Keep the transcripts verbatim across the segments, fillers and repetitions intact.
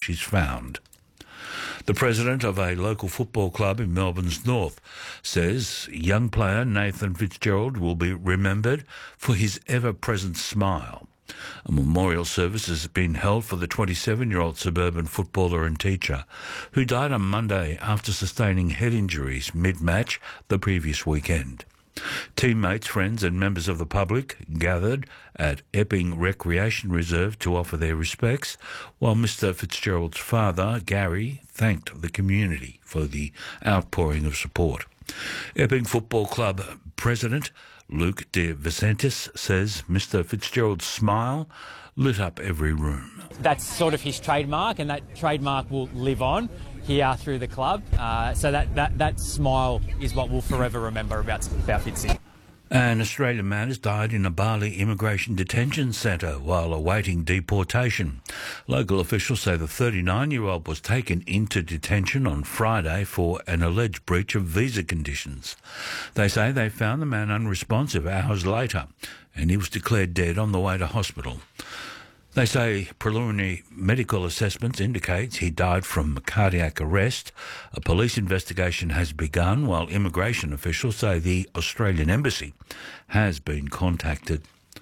she's found. The president of a local football club in Melbourne's north says young player Nathan Fitzgerald will be remembered for his ever-present smile. A memorial service has been held for the twenty-seven-year-old suburban footballer and teacher who died on Monday after sustaining head injuries mid-match the previous weekend. Teammates, friends and members of the public gathered at Epping Recreation Reserve to offer their respects, while Mister Fitzgerald's father, Gary, thanked the community for the outpouring of support. Epping Football Club President Luke De Vicentis says Mister Fitzgerald's smile lit up every room. That's sort of his trademark, and that trademark will live on here through the club. Uh, so that, that, that smile is what we'll forever remember about, about Fitzy. An Australian man has died in a Bali immigration detention centre while awaiting deportation. Local officials say the thirty-nine-year-old was taken into detention on Friday for an alleged breach of visa conditions. They say they found the man unresponsive hours later and he was declared dead on the way to hospital. They say preliminary medical assessments indicate he died from cardiac arrest. A police investigation has begun, while immigration officials say the Australian Embassy has been contacted.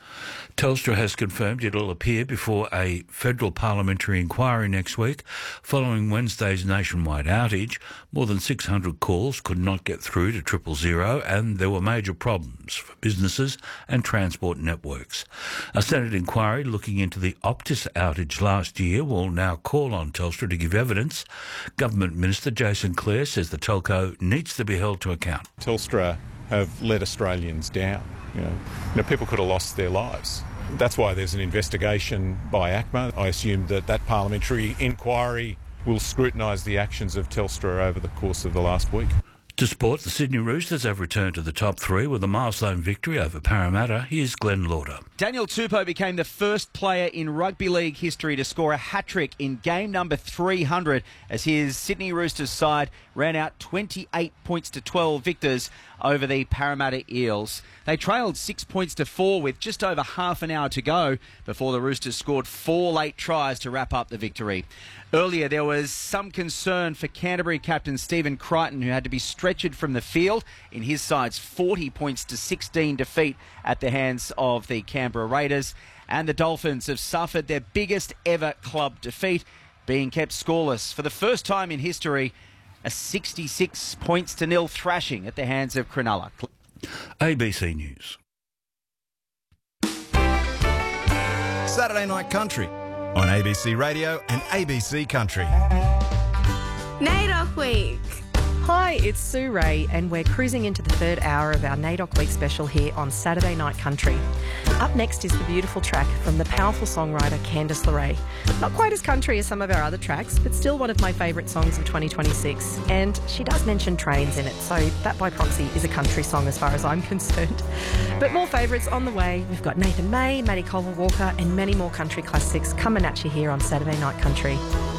Telstra has confirmed it'll appear before a federal parliamentary inquiry next week following Wednesday's nationwide outage. More than six hundred calls could not get through to triple zero and there were major problems for businesses and transport networks. A Senate inquiry looking into the Optus outage last year will now call on Telstra to give evidence. Government Minister Jason Clare says the telco needs to be held to account. Telstra have let Australians down. You know, you know, people could have lost their lives. That's why there's an investigation by ACMA. I assume that that parliamentary inquiry will scrutinise the actions of Telstra over the course of the last week. To sport, the Sydney Roosters have returned to the top three with a milestone victory over Parramatta. Here's Glenn Lauder. Daniel Tupou became the first player in rugby league history to score a hat-trick in game number three hundred as his Sydney Roosters side ran out twenty-eight points to twelve victors over the Parramatta Eels. They trailed six points to four with just over half an hour to go before the Roosters scored four late tries to wrap up the victory. Earlier, there was some concern for Canterbury captain Stephen Crichton, who had to be stretchered from the field in his side's forty points to sixteen defeat at the hands of the Canberra Raiders. And the Dolphins have suffered their biggest ever club defeat, being kept scoreless for the first time in history. A sixty-six points to nil thrashing at the hands of Cronulla. A B C News. Saturday Night Country on A B C Radio and A B C Country. NAIDOC Week. Hi, it's Sue Ray, and we're cruising into the third hour of our NAIDOC Week special here on Saturday Night Country. Up next is the beautiful track from the powerful songwriter Candice LeRae. Not quite as country as some of our other tracks, but still one of my favourite songs of twenty twenty-six. And she does mention trains in it, so that by proxy is a country song as far as I'm concerned. But more favourites on the way. We've got Nathan May, Maddie Culver Walker, and many more country classics coming at you here on Saturday Night Country.